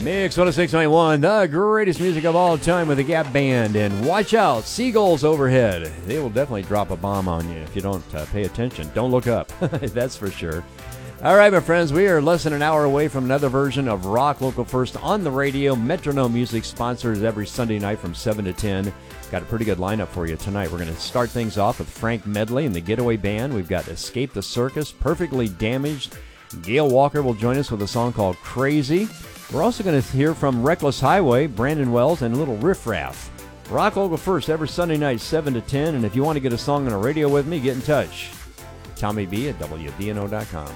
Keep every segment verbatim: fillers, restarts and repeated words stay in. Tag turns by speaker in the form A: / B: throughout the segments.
A: Mix one oh six point one, the greatest music of all time with the Gap Band. And watch out, seagulls overhead. They will definitely drop a bomb on you if you don't uh, pay attention. Don't look up, that's for sure. All right, my friends, we are less than an hour away from another version of Rock Local First on the radio. Metronome Music sponsors every Sunday night from seven to ten. Got a pretty good lineup for you tonight. We're going to start things off with Frank Medley and the Getaway Band. We've got Escape the Circus, Perfectly Damaged. Gail Walker will join us with a song called Crazy. We're also going to hear from Reckless Highway, Brandon Wells, and a little Riff Raff. Rock Local First every Sunday night, seven to ten. And if you want to get a song on the radio with me, get in touch. Tommy B at W D N O dot com.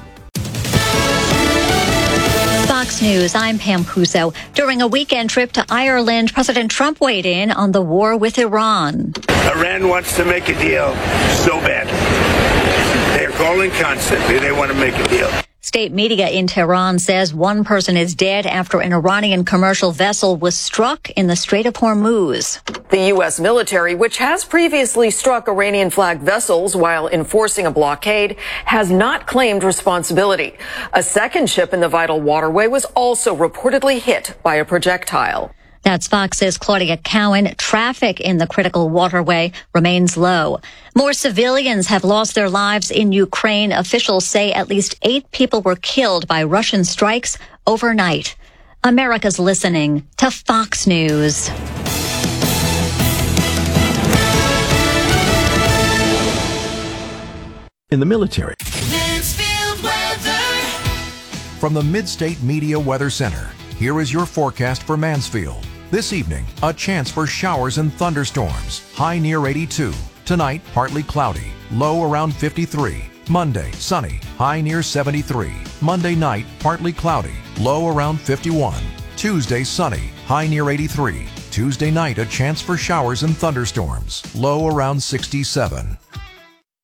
B: Fox News, I'm Pam Puzo. During a weekend trip to Ireland, President Trump weighed in on the war with Iran.
C: Iran wants to make a deal so bad. They're calling constantly. They want to make a deal.
B: State media in Tehran says one person is dead after an Iranian commercial vessel was struck in the Strait of Hormuz.
D: The U S military, which has previously struck Iranian-flagged vessels while enforcing a blockade, has not claimed responsibility. A second ship in the vital waterway was also reportedly hit by a projectile.
B: That's Fox's Claudia Cowan. Traffic in the critical waterway remains low. More civilians have lost their lives in Ukraine. Officials say at least eight people were killed by Russian strikes overnight. America's listening to Fox News.
E: In the military.
F: Mansfield weather.
G: From the Midstate Media Weather Center, here is your forecast for Mansfield. This evening, a chance for showers and thunderstorms. High near eighty-two. Tonight, partly cloudy. Low around fifty-three. Monday, sunny. High near seventy-three. Monday night, partly cloudy. Low around fifty-one. Tuesday, sunny. High near eighty-three. Tuesday night, a chance for showers and thunderstorms. Low around sixty-seven.